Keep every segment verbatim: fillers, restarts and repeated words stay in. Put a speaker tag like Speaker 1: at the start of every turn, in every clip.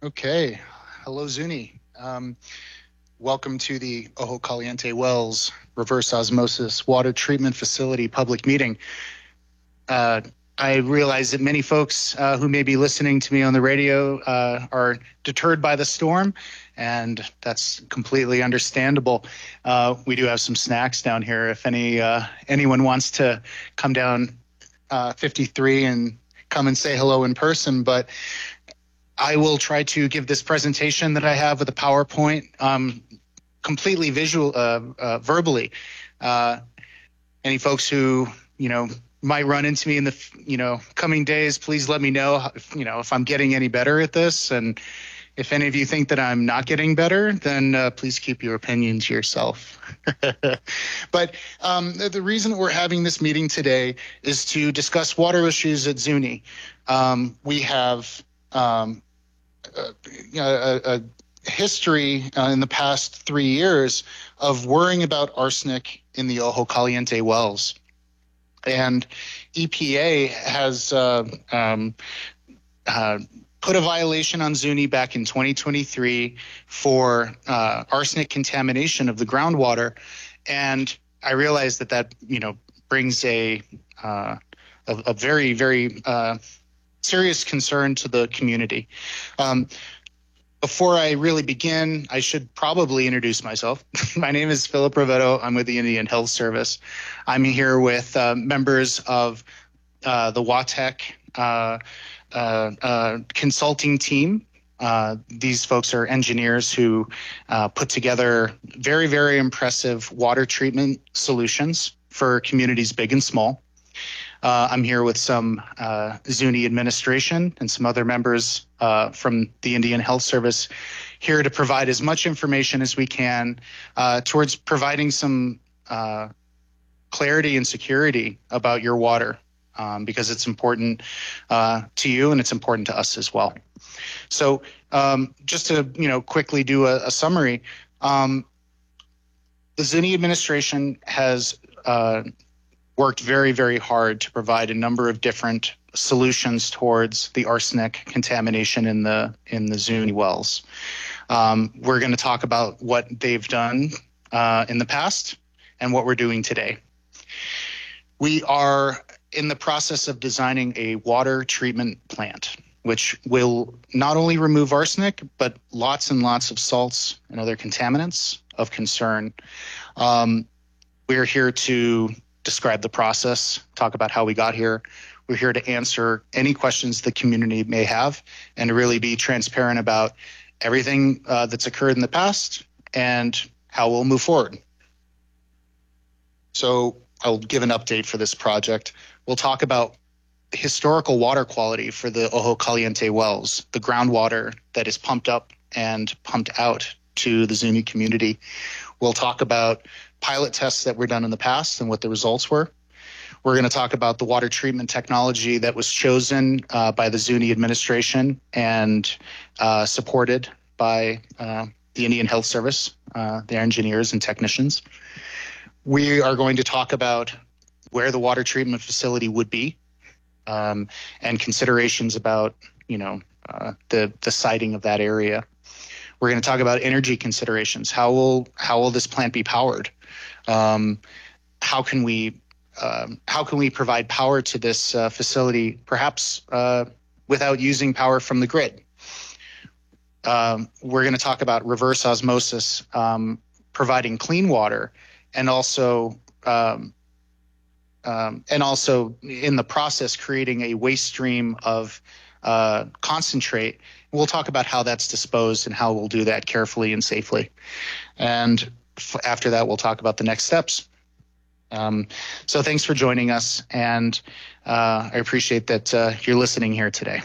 Speaker 1: Okay. Hello, Zuni. Um, welcome to the Ojo Caliente Wells Reverse Osmosis Water Treatment Facility public meeting. Uh, I realize that many folks uh, who may be listening to me on the radio uh, are deterred by the storm, and that's completely understandable. Uh, we do have some snacks down here if any uh, anyone wants to come down uh, fifty-three and come and say hello in person, but I will try to give this presentation that I have with a PowerPoint um, completely visual, uh, uh, verbally. Uh, any folks who, you know, might run into me in the, you know, coming days, please let me know, if, you know, if I'm getting any better at this. And if any of you think that I'm not getting better, then uh, please keep your opinion to yourself. But um, the, the reason we're having this meeting today is to discuss water issues at Zuni. Um, we have um, a, a, a history uh, in the past three years of worrying about arsenic in the Ojo Caliente wells. And E P A has uh, um, uh, put a violation on Zuni back in twenty twenty-three for uh, arsenic contamination of the groundwater. And I realized that that, you know, brings a, uh, a, a very, very uh, serious concern to the community. Um, Before I really begin, I should probably introduce myself. My name is Philip Rivetto. I'm with the Indian Health Service. I'm here with uh, members of uh, the WATEC uh, uh, uh, consulting team. Uh, these folks are engineers who uh, put together very, very impressive water treatment solutions for communities big and small. Uh, I'm here with some uh, Zuni administration and some other members uh, from the Indian Health Service here to provide as much information as we can uh, towards providing some uh, clarity and security about your water um, because it's important uh, to you and it's important to us as well. So um, just to you know quickly do a, a summary, um, the Zuni administration has uh, worked very, very hard to provide a number of different solutions towards the arsenic contamination in the in the Zuni wells. Um, we're going to talk about what they've done uh, in the past and what we're doing today. We are in the process of designing a water treatment plant, which will not only remove arsenic, but lots and lots of salts and other contaminants of concern. Um, we're here to describe the process, talk about how we got here. We're here to answer any questions the community may have and to really be transparent about everything uh, that's occurred in the past and how we'll move forward. So I'll give an update for this project. We'll talk about historical water quality for the Ojo Caliente wells, the groundwater that is pumped up and pumped out to the Zuni community. We'll talk about pilot tests that were done in the past and what the results were. We're going to talk about the water treatment technology that was chosen uh, by the Zuni administration and uh, supported by uh, the Indian Health Service, uh, their engineers and technicians. We are going to talk about where the water treatment facility would be um, and considerations about, you know, uh, the, the siting of that area. We're going to talk about energy considerations. How will how will this plant be powered? Um, how can we um, how can we provide power to this uh, facility, perhaps uh, without using power from the grid? Um, we're going to talk about reverse osmosis, um, providing clean water, and also um, um, and also in the process creating a waste stream of uh, concentrate. We'll talk about how that's disposed and how we'll do that carefully and safely. And f- after that, we'll talk about the next steps. Um, so thanks for joining us, and uh, I appreciate that uh, you're listening here today.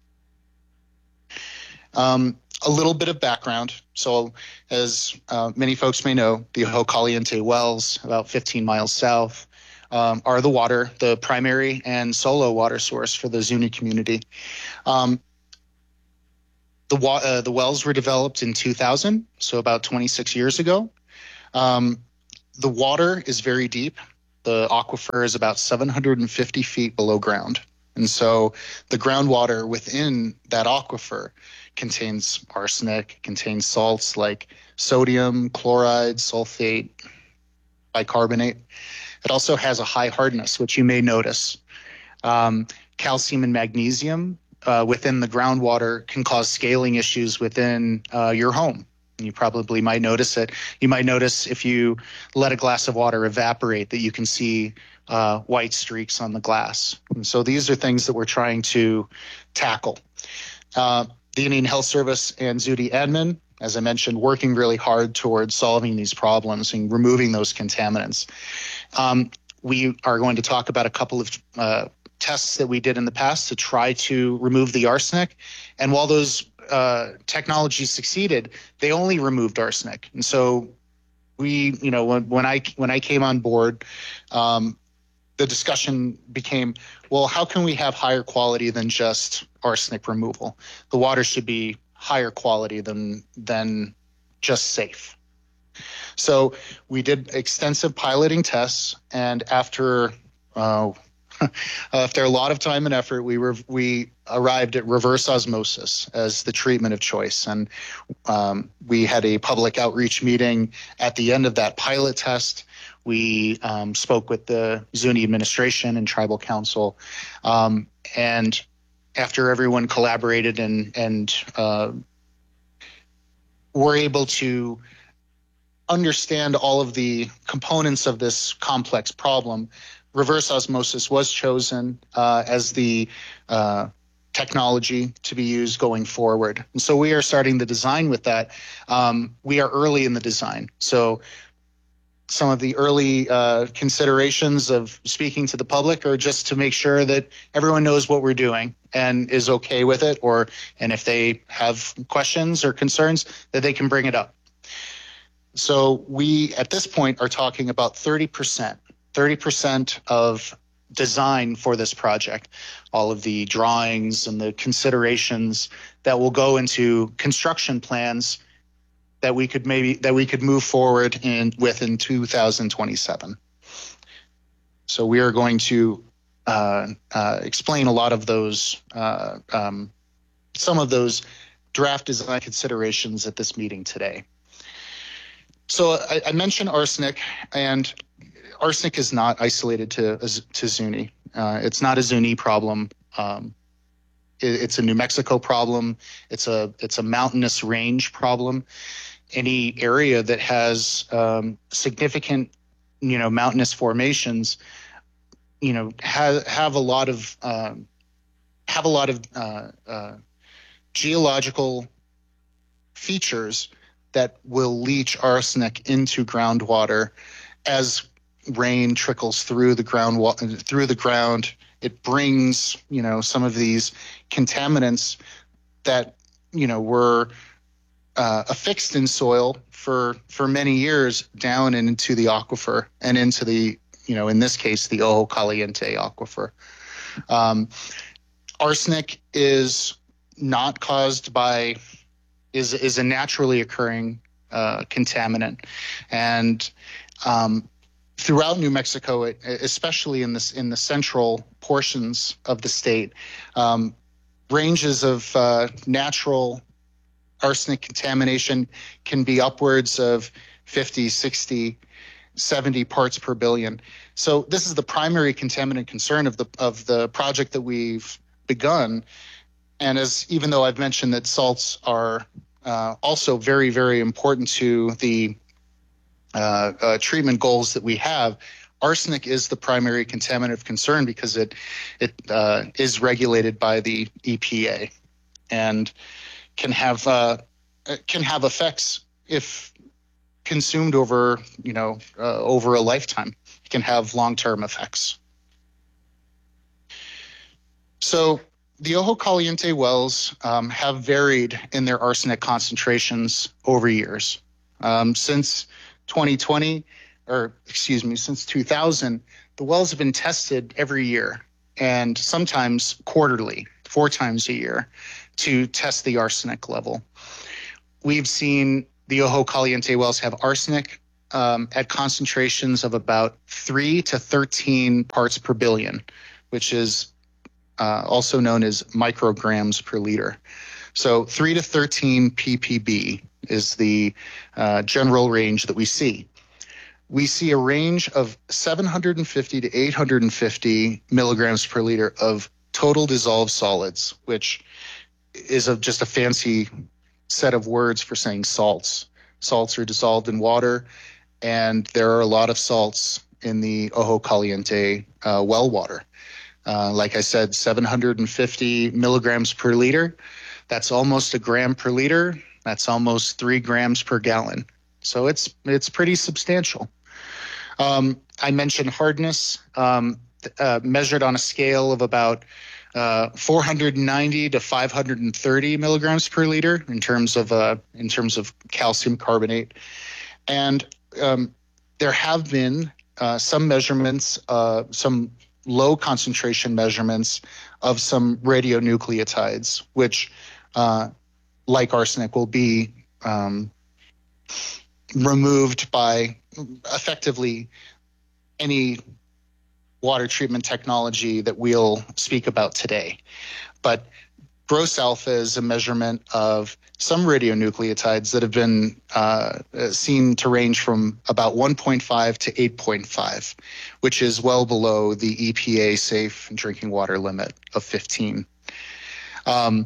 Speaker 1: Um, a little bit of background. So as uh, many folks may know, the Ojo Caliente wells, about fifteen miles south, um, are the water, the primary and solo water source for the Zuni community. Um, The, wa- uh, the wells were developed in two thousand, so about twenty-six years ago. Um, the water is very deep. The aquifer is about seven hundred fifty feet below ground. And so the groundwater within that aquifer contains arsenic, contains salts like sodium, chloride, sulfate, bicarbonate. It also has a high hardness, which you may notice. Um, calcium and magnesium uh, within the groundwater can cause scaling issues within uh, your home. You probably might notice it. You might notice if you let a glass of water evaporate that you can see uh, white streaks on the glass. And so these are things that we're trying to tackle. Uh, the Indian Health Service and Zuni admin, as I mentioned, working really hard towards solving these problems and removing those contaminants. Um, we are going to talk about a couple of uh, tests that we did in the past to try to remove the arsenic. And while those uh, technologies succeeded, they only removed arsenic. And so we, you know, when, when I when I came on board, um, the discussion became, well, how can we have higher quality than just arsenic removal? The water should be higher quality than than just safe. So we did extensive piloting tests, and after uh, after a lot of time and effort, we were we arrived at reverse osmosis as the treatment of choice. And um, we had a public outreach meeting at the end of that pilot test. We um, spoke with the Zuni administration and tribal council, um, and after everyone collaborated and and uh, were able to understand all of the components of this complex problem, reverse osmosis was chosen uh, as the uh, technology to be used going forward. And so we are starting the design with that. Um, we are early in the design. So some of the early uh, considerations of speaking to the public are just to make sure that everyone knows what we're doing and is okay with it, or and if they have questions or concerns, that they can bring it up. So we, at this point, are talking about thirty percent, thirty percent of design for this project, all of the drawings and the considerations that will go into construction plans that we could maybe that we could move forward in with in two thousand twenty-seven. So we are going to uh, uh, explain a lot of those, uh, um, some of those draft design considerations at this meeting today. So I, I mentioned arsenic, and arsenic is not isolated to to Zuni. Uh, it's not a Zuni problem. Um, it, it's a New Mexico problem. It's a it's a mountainous range problem. Any area that has um, significant, you know, mountainous formations, you know, have have a lot of um, have a lot of uh, uh, geological features that will leach arsenic into groundwater as rain trickles through the ground through the ground. It brings, you know, some of these contaminants that, you know, were uh, affixed in soil for for many years down and into the aquifer and into the, you know, in this case, the Ojo Caliente aquifer. Um, arsenic is not caused by is is a naturally occurring uh, contaminant, and um, throughout New Mexico, it, especially in this in the central portions of the state, um, ranges of uh, natural arsenic contamination can be upwards of fifty, sixty, seventy parts per billion. So this is the primary contaminant concern of the of the project that we've begun. And as even though I've mentioned that salts are uh, also very, very important to the uh, uh, treatment goals that we have, arsenic is the primary contaminant of concern because it it uh, is regulated by the E P A and can have uh, can have effects if consumed over you know uh, over a lifetime. It can have long-term effects. So the Ojo Caliente wells um, have varied in their arsenic concentrations over years. Um, since twenty twenty, or excuse me, since two thousand, the wells have been tested every year and sometimes quarterly, four times a year, to test the arsenic level. We've seen the Ojo Caliente wells have arsenic um, at concentrations of about three to thirteen parts per billion, which is uh, also known as micrograms per liter. So three to thirteen p p b is the uh, general range that we see. We see a range of seven hundred fifty to eight hundred fifty milligrams per liter of total dissolved solids, which is a, just a fancy set of words for saying salts. Salts are dissolved in water, and there are a lot of salts in the Ojo Caliente uh, well water. Uh, like I said, seven hundred fifty milligrams per liter. That's almost a gram per liter. That's almost three grams per gallon. So it's it's pretty substantial. Um, I mentioned hardness, um, uh, measured on a scale of about uh, four hundred ninety to five hundred thirty milligrams per liter in terms of uh, in terms of calcium carbonate. And um, there have been uh, some measurements, uh, some low concentration measurements of some radionucleotides, which, uh, like arsenic, will be um, removed by effectively any water treatment technology that we'll speak about today. But gross alpha is a measurement of some radionucleotides that have been uh, seen to range from about one point five to eight point five, which is well below the E P A safe drinking water limit of fifteen. Um,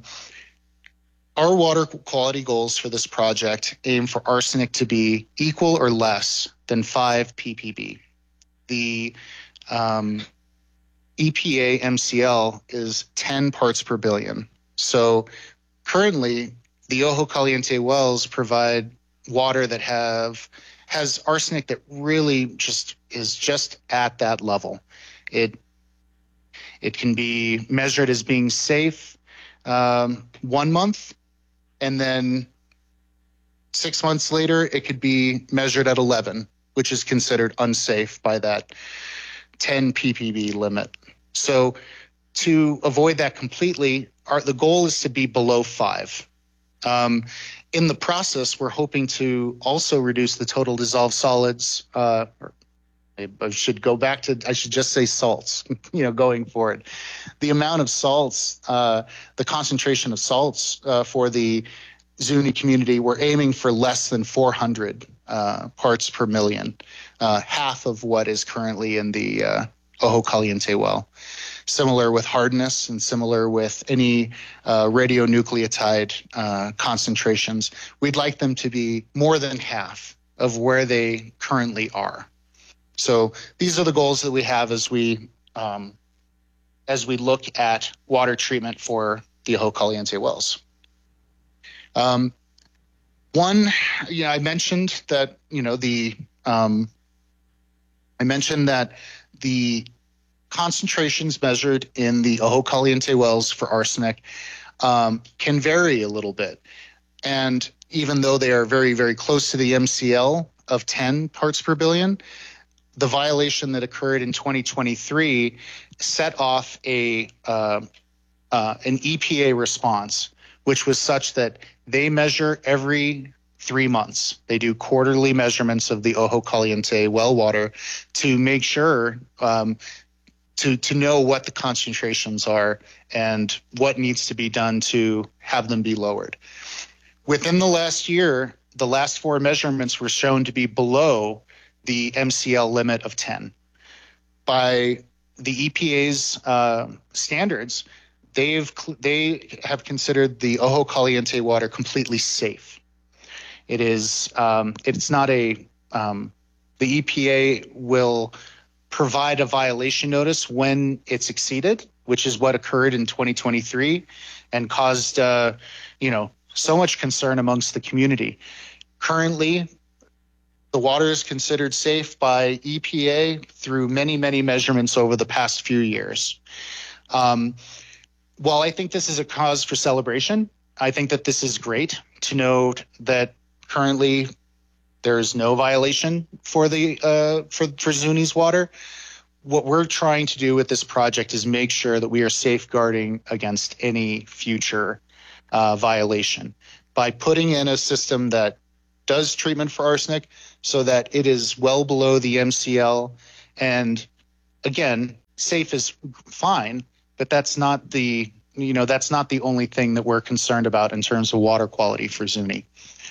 Speaker 1: our water quality goals for this project aim for arsenic to be equal or less than five p p b. The um, E P A M C L is ten parts per billion. So currently, the Ojo Caliente wells provide water that have has arsenic that really just is just at that level. It it can be measured as being safe um, one month, and then six months later, it could be measured at eleven, which is considered unsafe by that ten p p b limit. So to avoid that completely, our, the goal is to be below five. Um, in the process, we're hoping to also reduce the total dissolved solids. Uh, I should go back to, I should just say salts, you know, going forward. The amount of salts, uh, the concentration of salts uh, for the Zuni community, we're aiming for less than four hundred uh, parts per million, uh, half of what is currently in the uh, Ojo Caliente well. Similar with hardness and similar with any uh, radionucleotide uh, concentrations, we'd like them to be more than half of where they currently are. So these are the goals that we have as we um, as we look at water treatment for the Ojo Caliente wells. Um, one, yeah, I mentioned that you know the um, I mentioned that the concentrations measured in the Ojo Caliente wells for arsenic um, can vary a little bit. And even though they are very, very close to the M C L of ten parts per billion, the violation that occurred in twenty twenty-three set off a uh, uh, an E P A response, which was such that they measure every three months. They do quarterly measurements of the Ojo Caliente well water to make sure um, to to know what the concentrations are and what needs to be done to have them be lowered. Within the last year, the last four measurements were shown to be below the M C L limit of ten. By the E P A's uh, standards, they've they have considered the Ojo Caliente water completely safe. It is um, it's not a um, the E P A will provide a violation notice when it's exceeded, which is what occurred in twenty twenty-three and caused uh, you know so much concern amongst the community. Currently, the water is considered safe by E P A through many, many measurements over the past few years. Um, while I think this is a cause for celebration, I think that this is great to note that currently there is no violation for the uh, for, for Zuni's water. What we're trying to do with this project is make sure that we are safeguarding against any future uh, violation by putting in a system that does treatment for arsenic so that it is well below the M C L. And again, safe is fine, but that's not the, you know, that's not the only thing that we're concerned about in terms of water quality for Zuni.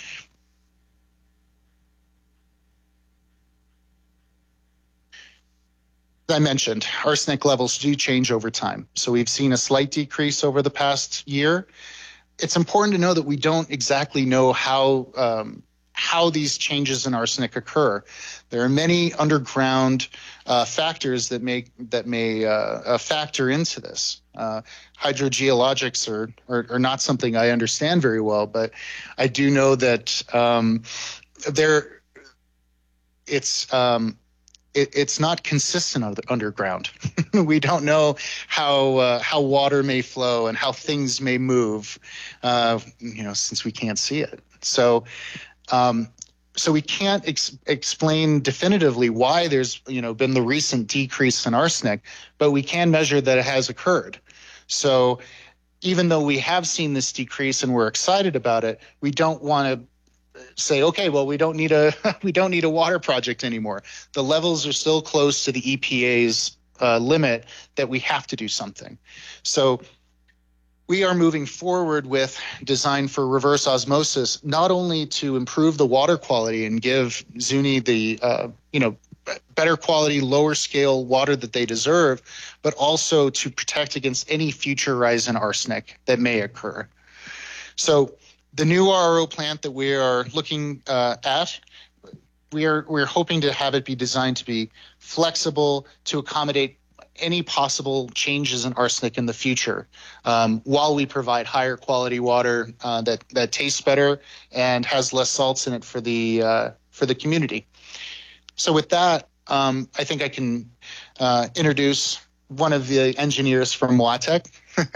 Speaker 1: As I mentioned, arsenic levels do change over time. So we've seen a slight decrease over the past year. It's important to know that we don't exactly know how um, how these changes in arsenic occur. There are many underground uh, factors that may that may uh, factor into this. Uh, hydrogeologics are, are are not something I understand very well, but I do know that um, there it's um, It, it's not consistent underground. We don't know how uh, how water may flow and how things may move, uh, you know, since we can't see it. So, um, so we can't ex- explain definitively why there's you know been the recent decrease in arsenic, but we can measure that it has occurred. So, even though we have seen this decrease and we're excited about it, we don't want to say, okay, well, we don't need a we don't need a water project anymore. The levels are still close to the E P A's uh, limit that we have to do something. So we are moving forward with design for reverse osmosis, not only to improve the water quality and give Zuni the uh, you know better quality, lower scale water that they deserve, but also to protect against any future rise in arsenic that may occur. So the new R O plant that we are looking uh, at, we are we're hoping to have it be designed to be flexible to accommodate any possible changes in arsenic in the future, um, while we provide higher quality water uh, that that tastes better and has less salts in it for the uh, for the community. So with that, um, I think I can uh, introduce one of the engineers from WATEC.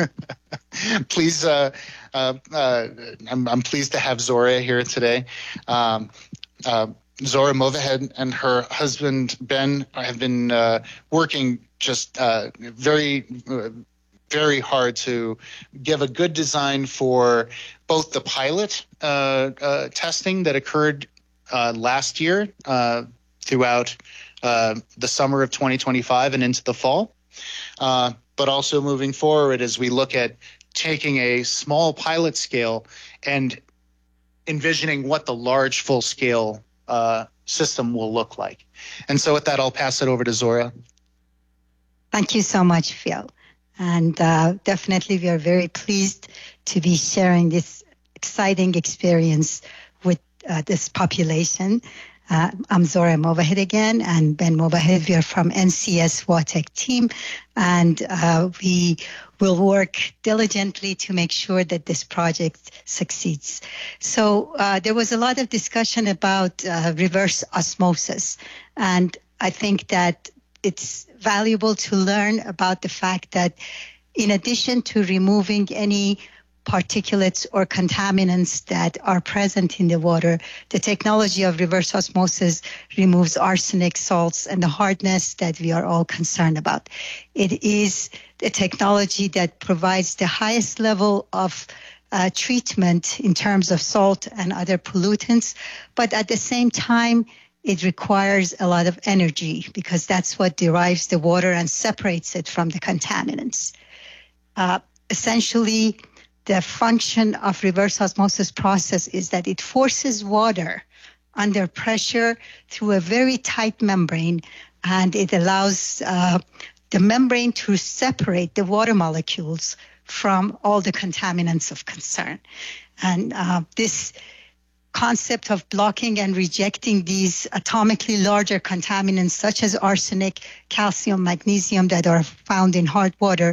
Speaker 1: Please, uh, uh, uh, I'm, I'm pleased to have Zora here today. Um, uh, Zora Movahed and her husband, Ben, have been uh, working just uh, very, uh, very hard to give a good design for both the pilot uh, uh, testing that occurred uh, last year uh, throughout uh, the summer of twenty twenty-five and into the fall. Uh, but also moving forward as we look at taking a small pilot scale and envisioning what the large full-scale uh, system will look like. And so with that, I'll pass it over to Zora.
Speaker 2: Thank you so much, Phil. And uh, definitely we are very pleased to be sharing this exciting experience with uh, this population. Uh, I'm Zora Movahed again, and Ben Movahed. We are from N C S WATEC team, and uh, we will work diligently to make sure that this project succeeds. So uh, there was a lot of discussion about uh, reverse osmosis, and I think that it's valuable to learn about the fact that in addition to removing any particulates or contaminants that are present in the water, the technology of reverse osmosis removes arsenic, salts, and the hardness that we are all concerned about. It is a technology that provides the highest level of uh, treatment in terms of salt and other pollutants, but at the same time, it requires a lot of energy because that's what derives the water and separates it from the contaminants. Uh, essentially, the function of reverse osmosis process is that it forces water under pressure through a very tight membrane, and it allows uh, the membrane to separate the water molecules from all the contaminants of concern. And uh, this concept of blocking and rejecting these atomically larger contaminants such as arsenic, calcium, magnesium that are found in hard water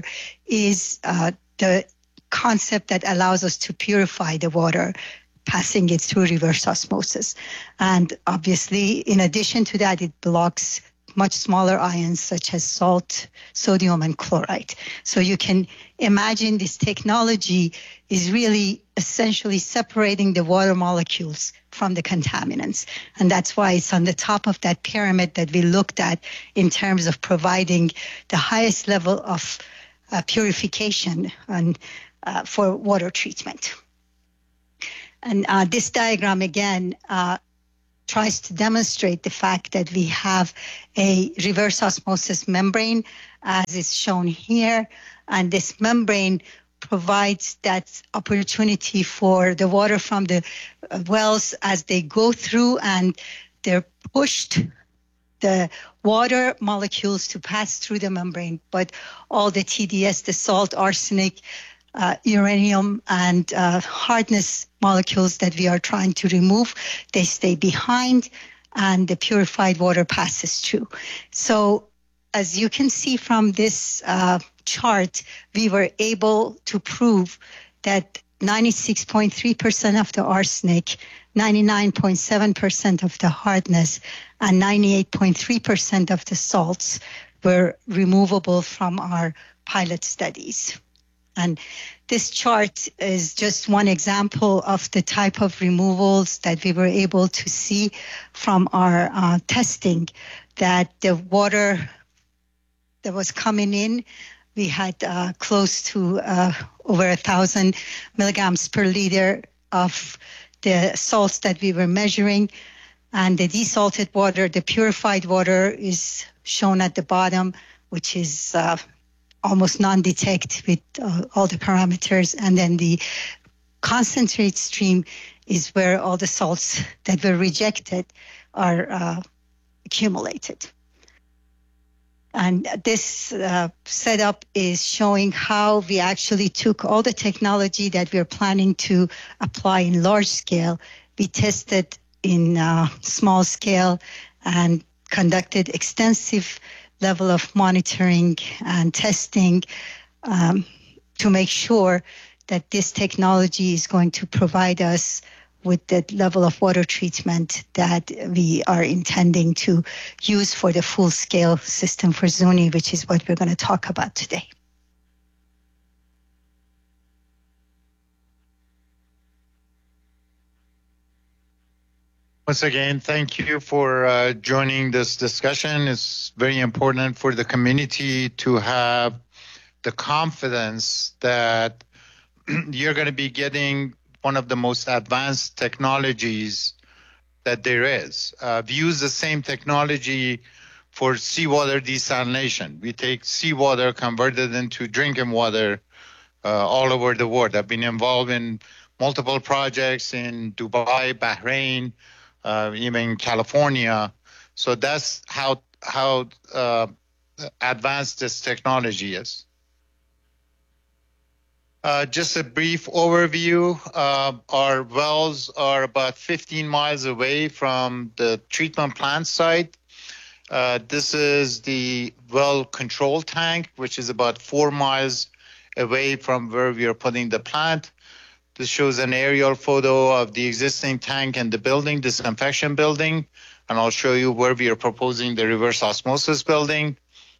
Speaker 2: is uh, the concept that allows us to purify the water, passing it through reverse osmosis. And obviously, in addition to that, it blocks much smaller ions such as salt, sodium, and chloride. So you can imagine this technology is really essentially separating the water molecules from the contaminants. And that's why it's on the top of that pyramid that we looked at in terms of providing the highest level of uh, purification and Uh, for water treatment. And uh, this diagram again uh, tries to demonstrate the fact that we have a reverse osmosis membrane as is shown here. And this membrane provides that opportunity for the water from the wells as they go through and they're pushed, the water molecules to pass through the membrane, but all the T D S, the salt, arsenic, uh, uranium, and uh, hardness molecules that we are trying to remove, they stay behind and the purified water passes through. So as you can see from this uh, chart, we were able to prove that ninety-six point three percent of the arsenic, ninety-nine point seven percent of the hardness, and ninety-eight point three percent of the salts were removable from our pilot studies. And this chart is just one example of the type of removals that we were able to see from our uh, testing, that the water that was coming in, we had uh, close to uh, over a thousand milligrams per liter of the salts that we were measuring. And the desalted water, the purified water is shown at the bottom, which is uh, almost non-detect with uh, all the parameters. And then the concentrate stream is where all the salts that were rejected are uh, accumulated. And this uh, setup is showing how we actually took all the technology that we're planning to apply in large scale. We tested in uh, small scale and conducted extensive level of monitoring and testing um, to make sure that this technology is going to provide us with the level of water treatment that we are intending to use for the full-scale system for Zuni, which is what we're going to talk about today.
Speaker 3: Once again, thank you for uh, joining this discussion. It's very important for the community to have the confidence that you're going to be getting one of the most advanced technologies that there is. Uh, we use the same technology for seawater desalination. We take seawater, convert it into drinking water uh, all over the world. I've been involved in multiple projects in Dubai, Bahrain, uh, even California. So that's how, how uh, advanced this technology is. Uh, just a brief overview. Uh, our wells are about fifteen miles away from the treatment plant site. Uh, this is the well control tank, which is about four miles away from where we are putting the plant. This shows an aerial photo of the existing tank and the building, disinfection building, and I'll show you where we are proposing the reverse osmosis building.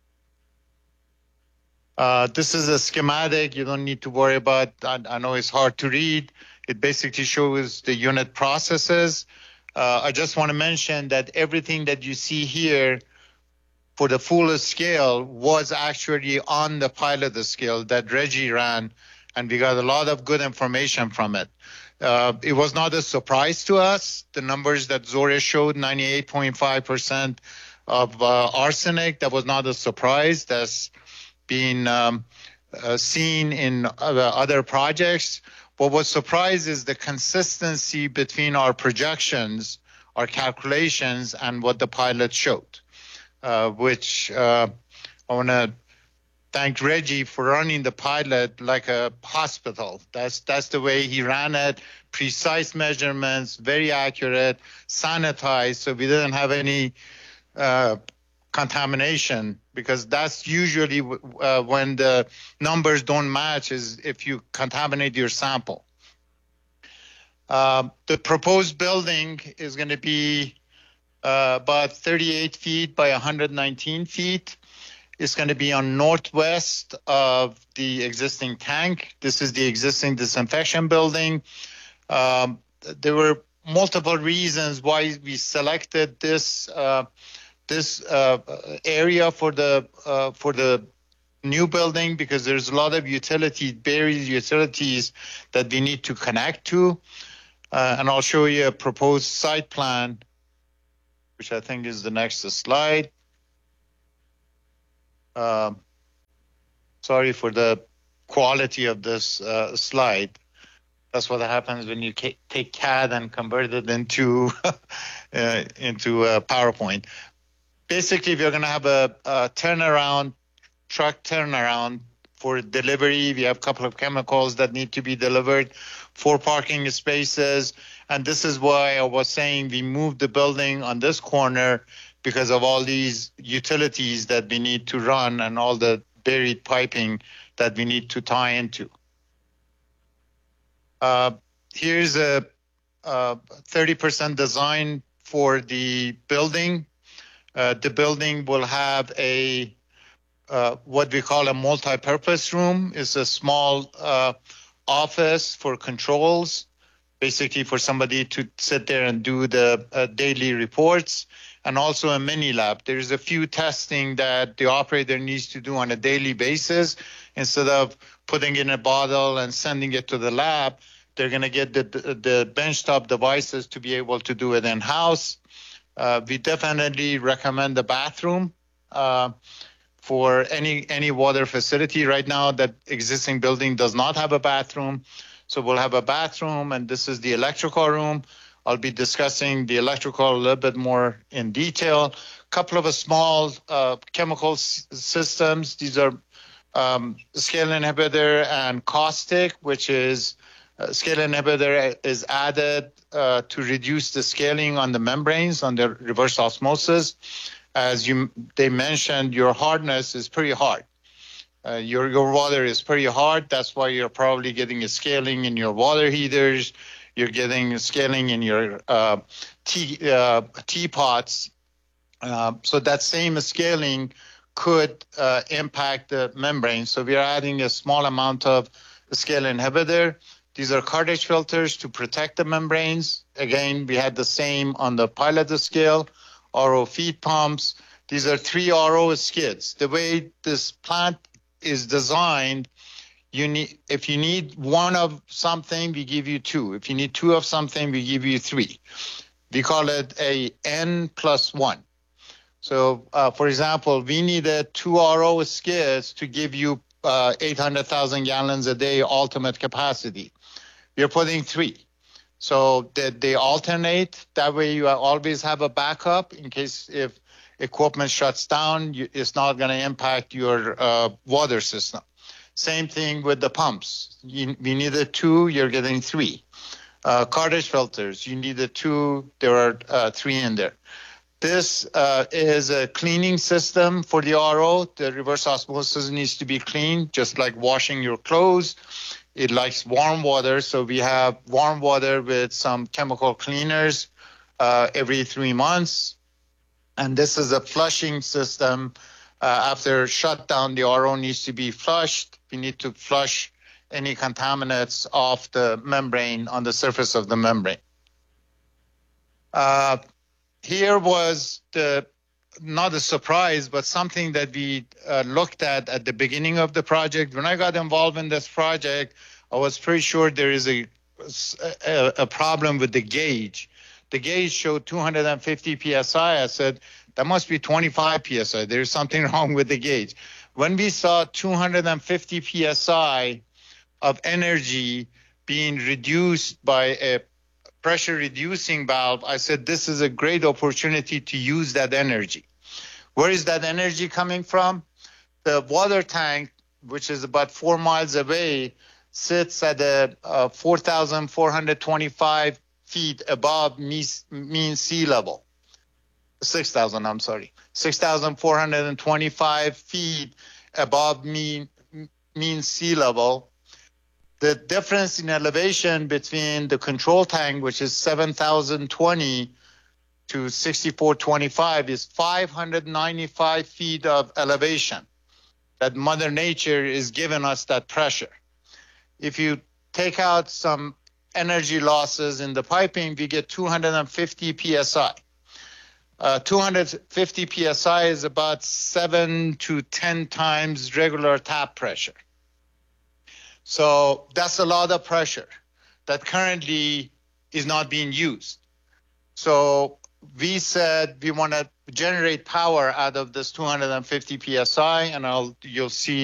Speaker 3: Uh, this is a schematic. You don't need to worry about. I, I know it's hard to read. It basically shows the unit processes. Uh, I just want to mention that everything that you see here for the fullest scale was actually on the pilot scale that Reggie ran, and we got a lot of good information from it. Uh, it was not a surprise to us. The numbers that Zoria showed, ninety-eight point five percent of uh, arsenic, that was not a surprise. That's been um, uh, seen in other, other projects. What was surprised is the consistency between our projections, our calculations, and what the pilot showed, uh, which uh, I want to thank Reggie for running the pilot like a hospital. That's, that's the way he ran it, precise measurements, very accurate, sanitized, so we didn't have any uh, contamination, because that's usually uh, when the numbers don't match, is if you contaminate your sample. Uh, the proposed building is going to be uh, about thirty-eight feet by one hundred nineteen feet. It's going to be on northwest of the existing tank. This is the existing disinfection building. Um, there were multiple reasons why we selected this uh, this uh, area for the uh, for the new building, because there's a lot of utilities, buried utilities that we need to connect to. Uh, and I'll show you a proposed site plan, which I think is the next slide. Um, Sorry for the quality of this uh, slide. That's what happens when you ca- take C A D and convert it into uh, into uh, PowerPoint. Basically, if you're going to have a, a turnaround, truck turnaround for delivery, we have a couple of chemicals that need to be delivered, four parking spaces, and this is why I was saying we moved the building on this corner because of all these utilities that we need to run and all the buried piping that we need to tie into. Uh, here's a, a thirty percent design for the building. Uh, the building will have a uh, what we call a multi-purpose room. It's a small uh, office for controls, basically for somebody to sit there and do the uh, daily reports, and also a mini lab. There's a few testing that the operator needs to do on a daily basis. Instead of putting in a bottle and sending it to the lab, they're going to get the, the benchtop devices to be able to do it in-house. Uh, we definitely recommend the bathroom uh, for any any water facility. Right now, that existing building does not have a bathroom, so we'll have a bathroom, and this is the electrical room. I'll be discussing the electrical a little bit more in detail. A couple of a small uh, chemical s- systems. These are um, scale inhibitor and caustic, which is uh, scale inhibitor is added uh, to reduce the scaling on the membranes on the reverse osmosis. As you they mentioned, your hardness is pretty hard. Uh, your your water is pretty hard. That's why you're probably getting a scaling in your water heaters. You're getting scaling in your uh, tea uh, teapots. Uh, so that same scaling could uh, impact the membrane. So we are adding a small amount of scale inhibitor. These are cartridge filters to protect the membranes. Again, we had the same on the pilot scale. R O feed pumps. These are three R O skids. The way this plant is designed, you need if you need one of something, we give you two. If you need two of something, we give you three. We call it a N plus one. So, uh, for example, we needed two R O skids to give you uh, eight hundred thousand gallons a day ultimate capacity. We're putting three. So that they alternate. That way you always have a backup in case if equipment shuts down, you, it's not going to impact your uh, water system. Same thing with the pumps. You, we needed two, you're getting three. Uh, cartridge filters, you needed two, there are uh, three in there. This uh, is a cleaning system for the R O. The reverse osmosis needs to be cleaned, just like washing your clothes. It likes warm water, so we have warm water with some chemical cleaners uh, every three months. And this is a flushing system. Uh, after shutdown, the R O needs to be flushed. We need to flush any contaminants off the membrane on the surface of the membrane. Uh, here was the not a surprise, but something that we uh, looked at at the beginning of the project. When I got involved in this project, I was pretty sure there is a, a, a problem with the gauge. The gauge showed two hundred fifty P S I. I said, that must be twenty-five P S I. There's something wrong with the gauge. When we saw two hundred fifty P S I of energy being reduced by a pressure reducing valve, I said, this is a great opportunity to use that energy. Where is that energy coming from? The water tank, which is about four miles away, sits at a, uh, four thousand four hundred twenty-five feet above mean sea level. six thousand, I'm sorry. six thousand four hundred twenty-five feet above mean, mean sea level. The difference in elevation between the control tank, which is seven thousand twenty to sixty-four twenty-five, is five hundred ninety-five feet of elevation. That Mother Nature is giving us that pressure. If you take out some energy losses in the piping, we get two hundred fifty P S I. Uh, two hundred fifty P S I is about seven to ten times regular tap pressure. So that's a lot of pressure that currently is not being used. So we said we want to generate power out of this two hundred fifty P S I, and I'll, you'll see